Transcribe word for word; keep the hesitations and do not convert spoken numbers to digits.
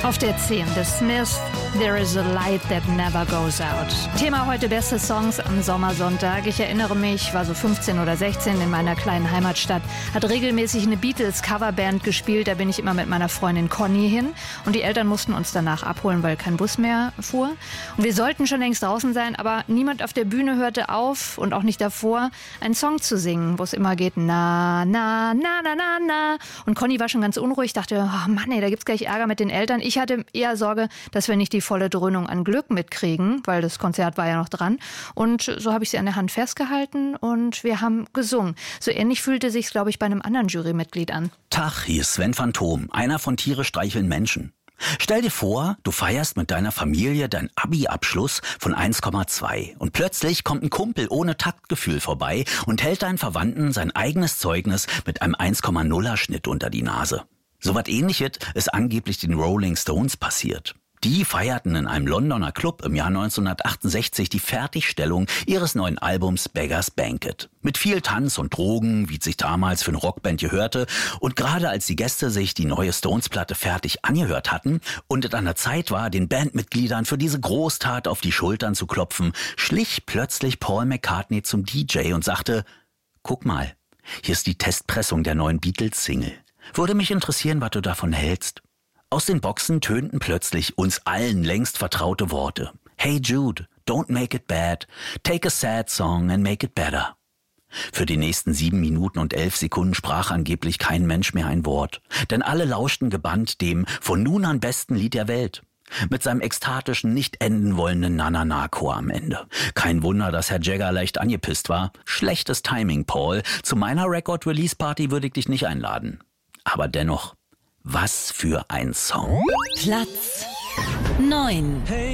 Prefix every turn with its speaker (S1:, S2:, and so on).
S1: Auf der zehn The Smiths, There is a Light That Never Goes Out. Thema heute beste Songs am Sommersonntag. Ich erinnere mich, ich war so fünfzehn oder sechzehn in meiner kleinen Heimatstadt, hat regelmäßig eine Beatles-Coverband gespielt. Da bin ich immer mit meiner Freundin Conny hin und die Eltern mussten uns danach abholen, weil kein Bus mehr fuhr. Und wir sollten schon längst draußen sein, aber niemand auf der Bühne hörte auf und auch nicht davor, einen Song zu singen, wo es immer geht, na, na, na, na, na, na. Und Conny war schon ganz unruhig, dachte, oh Mann, ey, da gibt's gleich Ärger mit den Eltern. Ich hatte eher Sorge, dass wir nicht die volle Dröhnung an Glück mitkriegen, weil das Konzert war ja noch dran. Und so habe ich sie an der Hand festgehalten und wir haben gesungen. So ähnlich fühlte sich's, glaube ich, bei einem anderen Jurymitglied an.
S2: Tag, hier ist Sven Phantom, einer von Tiere streicheln Menschen. Stell dir vor, du feierst mit deiner Familie deinen Abi-Abschluss von eins Komma zwei und plötzlich kommt ein Kumpel ohne Taktgefühl vorbei und hält deinen Verwandten sein eigenes Zeugnis mit einem eins Komma nuller Schnitt unter die Nase. So was Ähnliches ist angeblich den Rolling Stones passiert. Die feierten in einem Londoner Club im Jahr neunzehnhundertachtundsechzig die Fertigstellung ihres neuen Albums Beggars Banquet. Mit viel Tanz und Drogen, wie es sich damals für eine Rockband gehörte. Und gerade als die Gäste sich die neue Stones-Platte fertig angehört hatten und es an der Zeit war, den Bandmitgliedern für diese Großtat auf die Schultern zu klopfen, schlich plötzlich Paul McCartney zum D J und sagte, guck mal, hier ist die Testpressung der neuen Beatles-Single. Würde mich interessieren, was du davon hältst. Aus den Boxen tönten plötzlich uns allen längst vertraute Worte. Hey Jude, don't make it bad. Take a sad song and make it better. Für die nächsten sieben Minuten und elf Sekunden sprach angeblich kein Mensch mehr ein Wort. Denn alle lauschten gebannt dem von nun an besten Lied der Welt. Mit seinem ekstatischen, nicht enden wollenden Na-Na-Na-Chor am Ende. Kein Wunder, dass Herr Jagger leicht angepisst war. Schlechtes Timing, Paul. Zu meiner Record-Release-Party würde ich dich nicht einladen. Aber dennoch, was für ein Song.
S3: Platz neun.